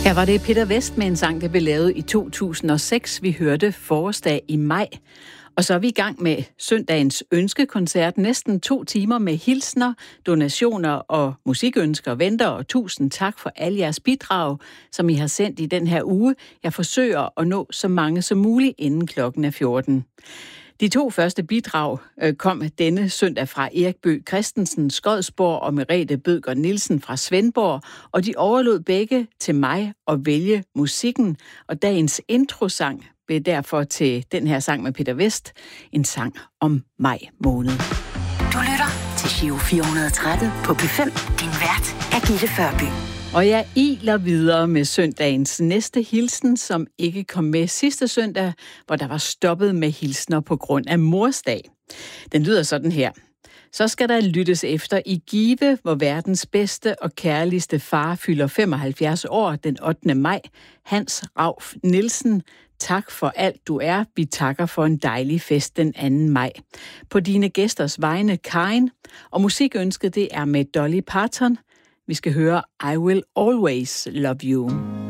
Her var det Peter West med en sang, der blev lavet i 2006. Vi hørte Forårsdag i maj. Og så er vi i gang med søndagens ønskekoncert. Næsten 2 timer med hilsner, donationer og musikønsker venter. Og tusind tak for alle jeres bidrag, som I har sendt i den her uge. Jeg forsøger at nå så mange som muligt, inden klokken er 14. De 2 første bidrag kom denne søndag fra Erik Bøgh Christensen, Skodsborg og Merete Bødker Nielsen fra Svendborg, og de overlod begge til mig at vælge musikken, og dagens introsang blev derfor til den her sang med Peter West, en sang om maj måned. Du lytter til Giro 413 på P5. Din vært er Gitte Førby. Og jeg iler videre med søndagens næste hilsen, som ikke kom med sidste søndag, hvor der var stoppet med hilsner på grund af morsdag. Den lyder sådan her. Så skal der lyttes efter i Give, hvor verdens bedste og kærligste far fylder 75 år den 8. maj. Hans Rauf Nielsen, tak for alt du er. Vi takker for en dejlig fest den 2. maj. På dine gæsters vegne, Karin. Og musikønsket, det er med Dolly Parton. Vi skal høre I Will Always Love You.